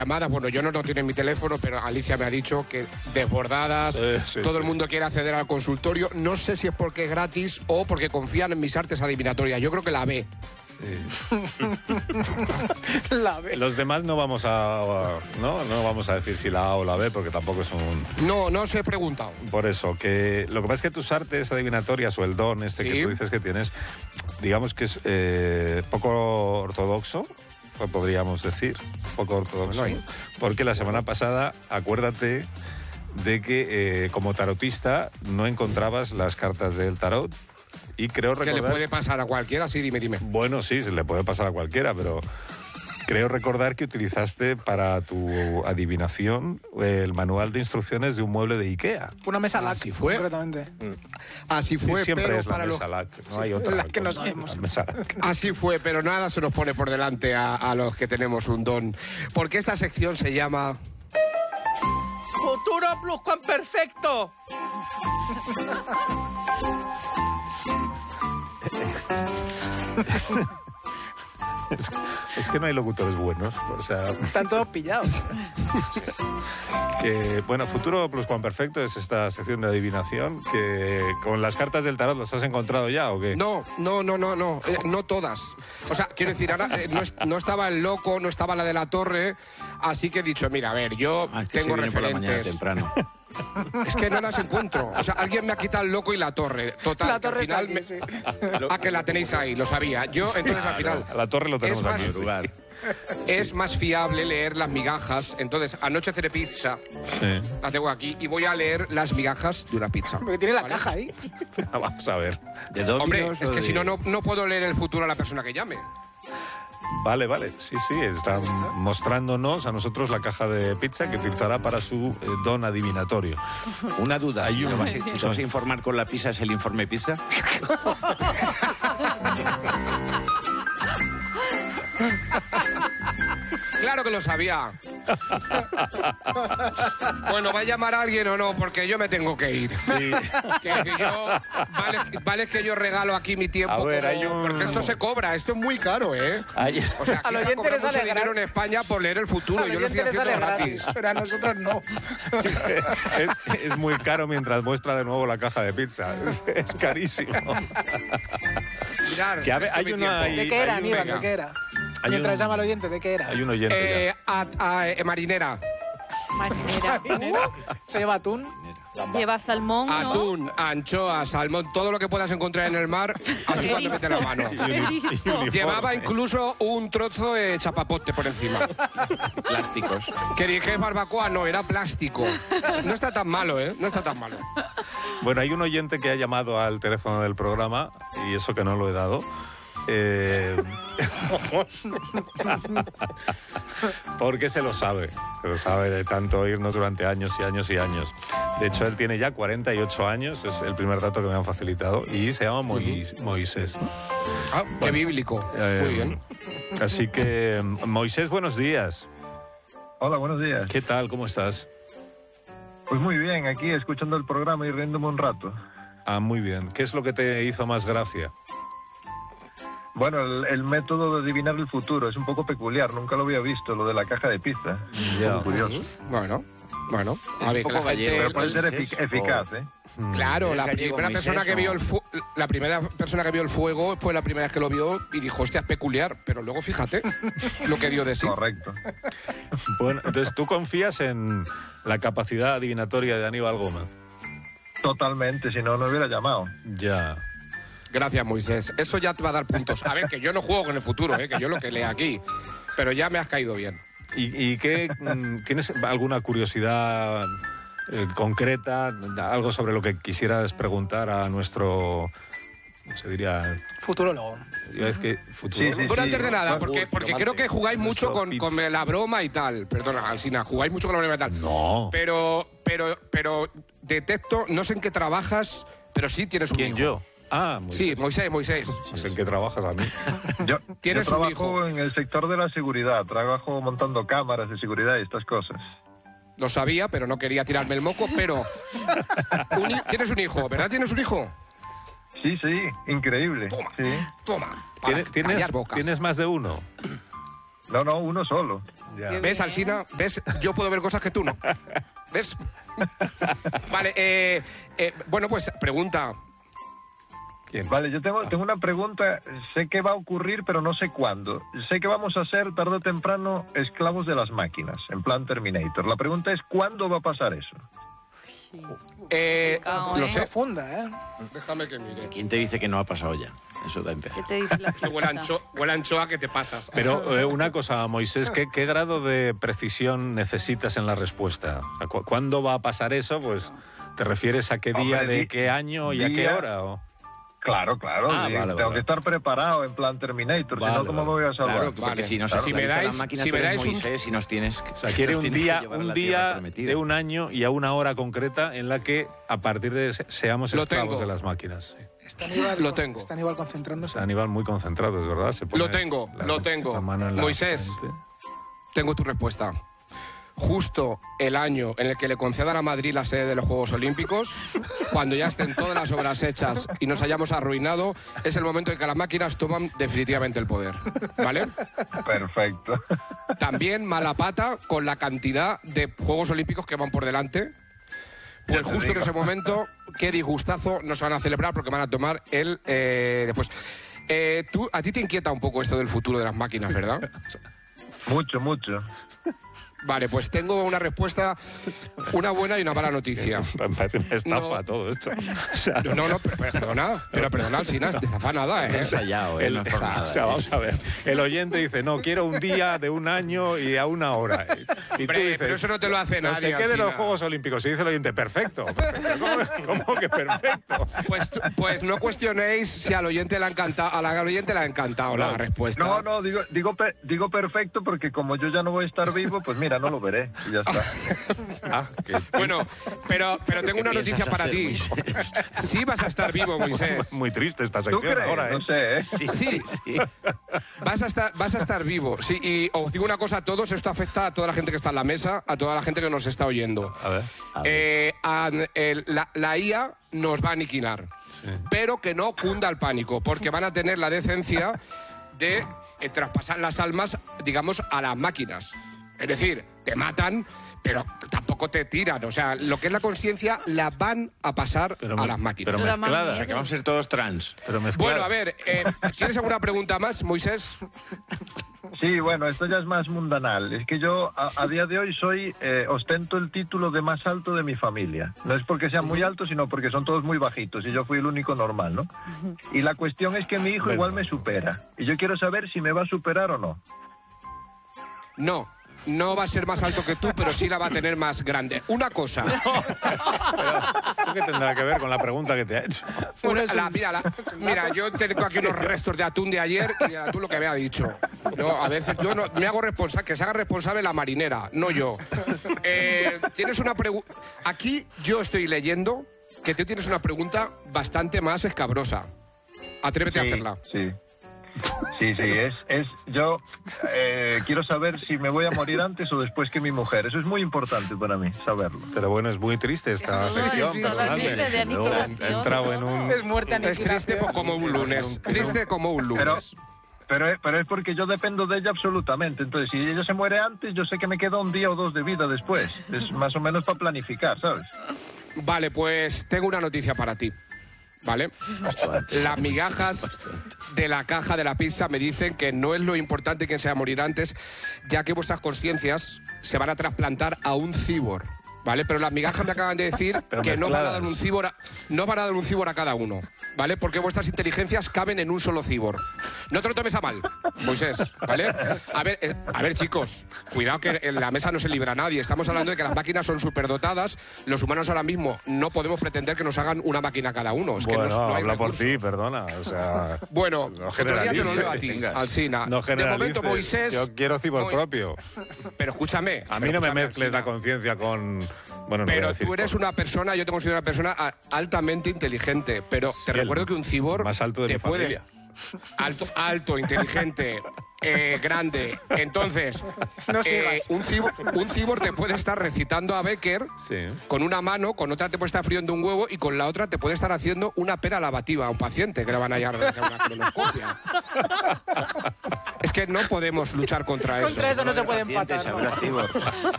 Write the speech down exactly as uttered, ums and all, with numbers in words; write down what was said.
llamadas, bueno, yo no lo tengo en mi teléfono, pero Alicia me ha dicho que desbordadas, sí, sí, todo sí. el mundo quiere acceder al consultorio. No sé si es porque es gratis o porque confían en mis artes adivinatorias. Yo creo que la B. Sí. La B. Los demás no vamos a, no, no vamos a decir si la A o la B, porque tampoco es un... No, no os he preguntado. Por eso, que lo que pasa es que tus artes adivinatorias o el don este Sí. que tú dices que tienes, digamos que es eh, poco ortodoxo, pues podríamos decir, poco ortodoxo, Bueno, ahí. porque la semana pasada, acuérdate de que eh, como tarotista no encontrabas las cartas del tarot y creo Que recordar... le puede pasar a cualquiera, sí, dime, dime. Bueno, sí, se le puede pasar a cualquiera, pero creo recordar que utilizaste para tu adivinación el manual de instrucciones de un mueble de Ikea. Una mesa LAC, Así fue. concretamente. Así fue, Siempre pero es la para los... mesa LAC, no hay otra. la que no sabemos. La mesa LAC. Así fue, pero nada se nos pone por delante a, a los que tenemos un don. Porque esta sección se llama... ¡Futuro pluscuamperfecto! Es, es que no hay locutores buenos, o sea, Están todos pillados. que, bueno, Futuro Pluscuamperfecto es esta sección de adivinación que con las cartas del tarot las has encontrado ya, ¿o qué? No, no, no, no, no, eh, no todas. O sea, quiero decir, ahora eh, no, es- no estaba el loco, no estaba la de la torre, así que he dicho, mira, a ver, yo Ah, es que tengo se viene por la mañana referentes. temprano. Es que no las encuentro. O sea, alguien me ha quitado el loco y la torre. Total, La que al torre está final... aquí, me- sí. Ah, que la tenéis ahí, lo sabía. Yo, entonces, al final... A la torre lo tenemos Es más- aquí. Lugar. Es más fiable leer las migajas. Entonces, anoche cené pizza, Sí. la tengo aquí, y voy a leer las migajas de una pizza. Porque tiene la ¿Vale? caja ahí. Vamos a ver. ¿De Domino's Hombre, o es que de- si no, no, no puedo leer el futuro a la persona que llame. Vale, vale, sí, sí, están mostrándonos a nosotros la caja de pizza que utilizará para su eh, don adivinatorio. Una duda, Hay si, un- te vas, a- si te vas a informar con la pizza, ¿es el informe pizza? Claro que lo sabía. Bueno, ¿va a llamar a alguien o no? Porque yo me tengo que ir. Sí. Que decir, yo, vale, vale que yo regalo aquí mi tiempo. A ver, como- hay un- Porque esto se cobra, esto es muy caro, ¿eh? Hay- O sea, Al aquí se oyente cobra le mucho sale dinero en gratis. España por leer el futuro. Al Yo lo estoy oyente le haciendo sale gratis. Pero a nosotros no. es, es muy caro mientras muestra de nuevo la caja de pizza. Es, es carísimo. Mirar, Que a ver, este hay mi una- tiempo. ¿De qué era, hay un- Aníbal? venga. ¿De qué era? Hay Mientras un- llama al oyente, ¿de qué era? Hay un oyente Eh, a- a- eh, marinera. Marinera. Se lleva atún. Lleva salmón, ¿no? Atún, anchoa, salmón, todo lo que puedas encontrar en el mar, así cuando mete la mano. ya. Y uni- y uniforme. Llevaba incluso un trozo de chapapote por encima. Plásticos. Que dije barbacoa, no, era plástico. No está tan malo, ¿eh? No está tan malo. Bueno, hay un oyente que ha llamado al teléfono del programa, y eso que no lo he dado. Eh, porque se lo sabe, se lo sabe de tanto oírnos durante años y años y años. De hecho, él tiene ya cuarenta y ocho años, es el primer dato que me han facilitado, y se llama Mois- Moisés. ¿no? Ah, qué bíblico. Eh, Muy bien. Así que, Moisés, buenos días. Hola, buenos días. ¿Qué tal? ¿Cómo estás? Pues muy bien, aquí escuchando el programa y riéndome un rato. Ah, muy bien. ¿Qué es lo que te hizo más gracia? Bueno, el, el método de adivinar el futuro es un poco peculiar, nunca lo había visto, lo de la caja de pizza. Es un Ya. poco curioso. Bueno, bueno. A Es ver, un que la poco gente- gallego, Pero puede ser Moisés, efic- eficaz, o- ¿eh? Claro, la ¿Es gallego, primera Moisés, persona que o- vio el fu- la primera persona que vio el fuego fue la primera vez que lo vio y dijo, hostia, es peculiar, pero luego fíjate lo que dio de sí. Correcto. Bueno, entonces tú confías en la capacidad adivinatoria de Aníbal Gómez. Totalmente, si no, no hubiera llamado. Ya. Gracias, Moisés. Eso ya te va a dar puntos. A ver, que yo no juego con el futuro, ¿eh? Que yo lo que lea aquí. Pero ya me has caído bien. ¿Y, y qué, mm, tienes alguna curiosidad eh, concreta, algo sobre lo que quisieras preguntar a nuestro, ¿cómo se diría? Futurólogo. Ya es que futuro. Sí, sí, Bueno, antes de sí. nada, Bueno, porque, porque creo que jugáis mucho con, con la broma y tal. Perdona, Alsina, jugáis mucho con la broma y tal. No. Pero, pero, pero detecto, no sé en qué trabajas, pero sí tienes un ¿Quién, hijo. yo? Ah, Moisés. Sí, Moisés, Moisés. No sé en qué trabajas a mí. Yo, Tienes yo un trabajo hijo. en el sector de la seguridad, trabajo montando cámaras de seguridad y estas cosas. Lo sabía, pero no quería tirarme el moco, pero... un hi- tienes un hijo, ¿verdad? ¿Tienes un hijo? Sí, sí, increíble. Toma. Sí. Toma. para ¿Tienes, tienes, callar bocas. ¿Tienes más de uno? No, no, uno solo. Ya. ¿Ves, Alsina? ¿Ves? Yo puedo ver cosas que tú no. ¿Ves? Vale, eh, eh, bueno, pues pregunta. ¿Quién? Vale, yo tengo, tengo una pregunta. Sé que va a ocurrir, pero no sé cuándo. Sé que vamos a ser, tarde o temprano, esclavos de las máquinas, en plan Terminator. La pregunta es, ¿cuándo va a pasar eso? Eh, Complicado, lo ¿eh? sé. Profunda, ¿eh? Déjame que mire. ¿Quién te dice que no ha pasado ya? Eso da a ¿Qué empezar. te dice la Esto huele a, pizza? ancho- huele a anchoa que te pasas. Pero eh, una cosa, Moisés, ¿qué, ¿qué grado de precisión necesitas en la respuesta? O sea, cu- ¿Cuándo va a pasar eso? Pues, ¿te refieres a qué día, Hombre, de di- qué año y a qué día- hora? ¿O? Claro, claro. Ah, sí, vale, tengo vale. que estar preparado en plan Terminator, Vale, si no, ¿cómo vale. me voy a salvar? Claro, porque Vale. si no se Claro. Si me esclaviza dais- la máquina, si tú me eres dais un- Moisés y nos tienes... O sea, quiere un día, un día de un año y a una hora concreta en la que a partir de ese seamos Lo esclavos tengo. de las máquinas. Sí. Está Aníbal, Lo tengo. Está Aníbal concentrándose. Está Aníbal muy concentrado, es verdad. Se pone Lo tengo, la- lo tengo. la mano en la Moisés. frente. Tengo tu respuesta. Justo el año en el que le concedan a Madrid la sede de los Juegos Olímpicos, cuando ya estén todas las obras hechas y nos hayamos arruinado, es el momento en que las máquinas toman definitivamente el poder. ¿Vale? Perfecto. También mala pata con la cantidad de Juegos Olímpicos que van por delante. Pues Ya te justo en digo. ese momento, qué disgustazo nos van a celebrar porque van a tomar el eh, después. Eh, tú, a ti te inquieta un poco esto del futuro de las máquinas, ¿verdad? Mucho, mucho. Vale, pues tengo una respuesta, una buena y una mala noticia. Me parece una estafa No. todo esto. O sea, No, no, pero, pero perdona, pero perdona, Alsina, de zafa nada, ¿eh? ensayado, ¿eh? el- No es por nada, o sea, ¿eh? vamos a ver. El oyente dice, no, quiero un día de un año y a una hora. Y tú Hombre, dices, pero eso no te lo hace no nadie, sé qué de los Alsina. Juegos Olímpicos. Y dice el oyente, perfecto. perfecto. ¿Cómo, cómo que perfecto? Pues, tú- pues no cuestionéis si al oyente le ha encantado, a la- al oyente le ha encantado la respuesta. No, no, digo, digo, pe- digo perfecto porque como yo ya no voy a estar vivo, pues mira, no lo veré y ya está. Ah, que- Bueno, pero, pero tengo ¿Qué una noticia piensas para hacer, ti. Moisés? Sí vas a estar vivo, Moisés. Muy triste esta ¿Tú sección crees? ahora, ¿eh? No sé, ¿eh? Sí, Sí. sí. Vas a estar, vas a estar vivo. Sí, y os digo una cosa a todos, esto afecta a toda la gente que está en la mesa, a toda la gente que nos está oyendo. A ver. Eh, a- el- la, la I A nos va a aniquilar, pero que no cunda el pánico, porque van a tener la decencia de eh, traspasar las almas, digamos, a las máquinas. Es decir, te matan, pero tampoco te tiran. O sea, lo que es la conciencia la van a pasar Pero a me- las máquinas. pero Eso da más mezclada. O sea, que vamos a ser todos trans. Pero mezclada. Bueno, a ver, eh, ¿tienes alguna pregunta más, Moisés? Sí, bueno, esto ya es más mundanal. Es que yo a, a día de hoy soy, eh, ostento el título de más alto de mi familia. No es porque sean muy altos, sino porque son todos muy bajitos y yo fui el único normal, ¿no? Y la cuestión es que mi hijo Bueno. igual me supera. Y yo quiero saber si me va a superar o no. No. No va a ser más alto que tú, pero sí la va a tener más grande. Una cosa. ¿Eso qué tendrá que ver con la pregunta que te ha hecho? Una- la- mira, la- mira, yo tengo aquí unos restos de atún de ayer y de atún lo que me ha dicho. Yo, a veces yo no, me hago responsable, que se haga responsable la marinera, no yo. Eh, tienes una pregunta. Aquí yo estoy leyendo que tú tienes una pregunta bastante más escabrosa. Atrévete a Sí, hacerla. Sí. Sí, sí, es, es yo eh, quiero saber si me voy a morir antes o después que mi mujer. Eso es muy importante para mí, saberlo. Pero bueno, es muy triste esta Sí, sección, sí, perdonadme. totalmente, de Luego he aniquilación, entrado en ¿no? un... Es muerte Es triste aniquilación. pues, como un lunes. Triste como un Pero, lunes. pero, es- pero es porque yo dependo de ella absolutamente. Entonces, si ella se muere antes, yo sé que me queda un día o dos de vida después. Es más o menos para planificar, ¿sabes? Vale, pues tengo una noticia para ti. ¿Vale? Las migajas de la caja de la pizza me dicen que no es lo importante que sea morir antes, ya que vuestras conciencias se van a trasplantar a un cibor. ¿Vale? Pero las migajas me acaban de decir Pero que no van, a mezcladas. dar un cibor a, no van a dar un cibor a cada uno, ¿vale? Porque vuestras inteligencias caben en un solo cibor. No te lo tomes a mal, Moisés, ¿vale? A ver, eh, a ver, chicos, cuidado que en la mesa no se libra nadie. Estamos hablando de que las máquinas son superdotadas. Los humanos ahora mismo no podemos pretender que nos hagan una máquina cada uno. Es que Bueno, no, no hay habla por recursos. ti, perdona. O sea, Bueno, no otro día te lo generalices, leo a ti, venga. Alsina. no de momento, generalices. Moisés... Yo quiero cibor Mo- propio. Pero escúchame. A mí pero no me escúchame, mezcles la Alsina. conciencia con... Bueno, no voy a Pero decir tú eres con- una persona, yo te considero una persona a- altamente inteligente, pero te Sí, el recuerdo que un cibor más alto de te mi puedes familia. alto, alto, inteligente eh, grande. Entonces, No eh, sigas. un, cibor, un cibor te puede estar recitando a Becker Sí. con una mano, con otra te puede estar friendo un huevo y con la otra te puede estar haciendo una pera lavativa a un paciente que le van a llevar a realizar una colonoscopia. Es que no podemos luchar contra eso. Contra eso no se puede Pacientes, empatar. ¿no? habrá cibor.